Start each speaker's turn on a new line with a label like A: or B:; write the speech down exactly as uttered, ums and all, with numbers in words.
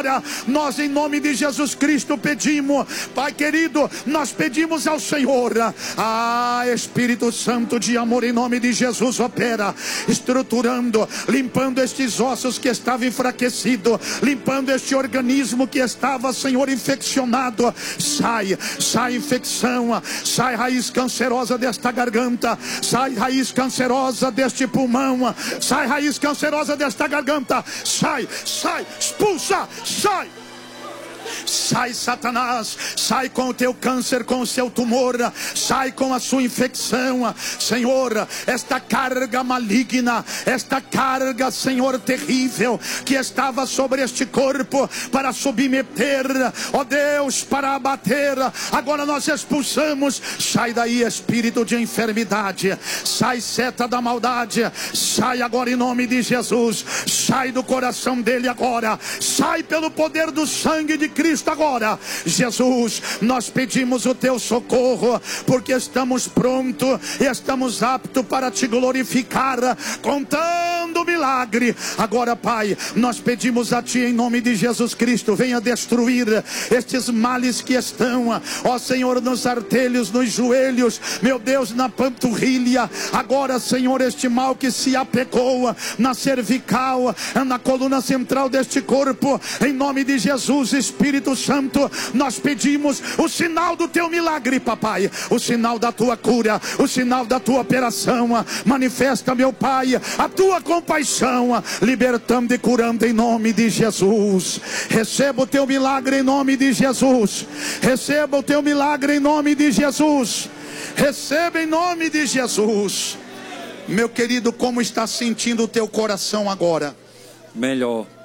A: Nós em nome de Jesus Cristo pedimos, Pai querido, nós pedimos ao Senhor, ah, Espírito Santo de amor, em nome de Jesus, opera, estruturando, limpando estes ossos que estavam enfraquecidos, limpando este organismo que estava, Senhor, infeccionado. Sai, sai infecção, sai raiz cancerosa desta garganta, sai raiz cancerosa deste pulmão, sai raiz cancerosa desta garganta, sai, sai, expulsa, sai. Sai, Satanás, sai com o teu câncer, com o seu tumor, sai com a sua infecção, Senhor, esta carga maligna, esta carga, Senhor, terrível, que estava sobre este corpo, para submeter, ó Deus, para abater, agora nós expulsamos. Sai daí, espírito de enfermidade, sai, seta da maldade, sai agora em nome de Jesus, sai do coração dele agora, sai pelo poder do sangue de Cristo. Cristo agora, Jesus, nós pedimos o teu socorro, porque estamos prontos, estamos aptos para te glorificar, contando milagre. Agora, Pai, nós pedimos a ti em nome de Jesus Cristo, venha destruir estes males que estão, ó Senhor, nos artelhos, nos joelhos, meu Deus, na panturrilha. Agora, Senhor, este mal que se apegou na cervical, na coluna central deste corpo, em nome de Jesus, Espírito Santo, nós pedimos o sinal do teu milagre, papai, o sinal da tua cura, o sinal da tua operação. Manifesta, meu Pai, a tua compaixão, libertando e curando em nome de Jesus. Receba o teu milagre em nome de Jesus. Receba o teu milagre em nome de Jesus. Receba em nome de Jesus. Meu querido, como está sentindo o teu coração agora?
B: Melhor.